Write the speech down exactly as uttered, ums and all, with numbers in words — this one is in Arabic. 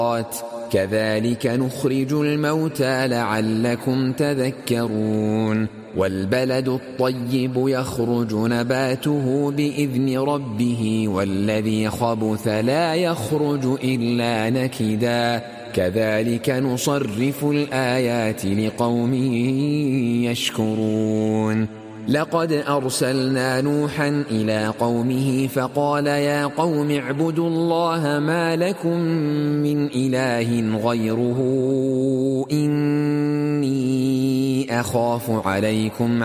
كذلك نخرج الموتى لعلكم تذكرون والبلد الطيب يخرج نباته بإذن ربه والذي خبث لا يخرج إلا نكدا كذلك نصرف الآيات لقوم يشكرون لقد أرسلنا نوحا إلى قومه فقال يا قوم اعبدوا الله ما لكم من إله غيره إني أخاف عليكم